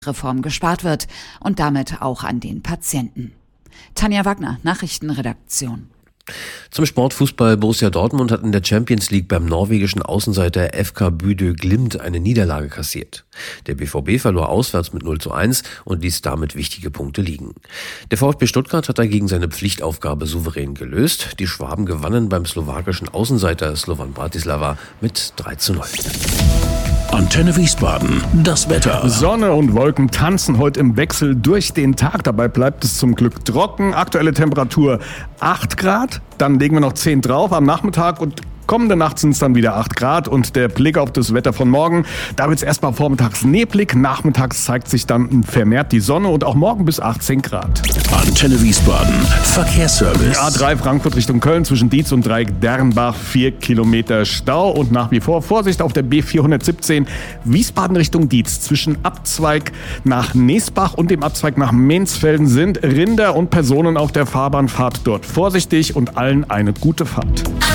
Reform gespart wird und damit auch an den Patienten. Tanja Wagner, Nachrichtenredaktion. Zum Sportfußball: Borussia Dortmund hat in der Champions League beim norwegischen Außenseiter FK Bodø Glimt eine Niederlage kassiert. Der BVB verlor auswärts mit 0:1 und ließ damit wichtige Punkte liegen. Der VfB Stuttgart hat dagegen seine Pflichtaufgabe souverän gelöst. Die Schwaben gewannen beim slowakischen Außenseiter Slovan Bratislava mit 3:0. Antenne Wiesbaden, das Wetter. Sonne und Wolken tanzen heute im Wechsel durch den Tag. Dabei bleibt es zum Glück trocken. Aktuelle Temperatur 8 Grad. Dann legen wir noch 10 drauf am Nachmittag und kommende Nacht sind es dann wieder 8 Grad. Und der Blick auf das Wetter von morgen, da wird es erstmal vormittags neblig. Nachmittags zeigt sich dann vermehrt die Sonne und auch morgen bis 18 Grad. Antenne Wiesbaden, Verkehrsservice. A3 Frankfurt Richtung Köln zwischen Dietz und Dreieck-Dernbach 4 Kilometer Stau und nach wie vor Vorsicht auf der B417 Wiesbaden Richtung Dietz. Zwischen Abzweig nach Neesbach und dem Abzweig nach Menzfelden sind Rinder und Personen auf der Fahrbahnfahrt dort. Vorsichtig und allen eine gute Fahrt.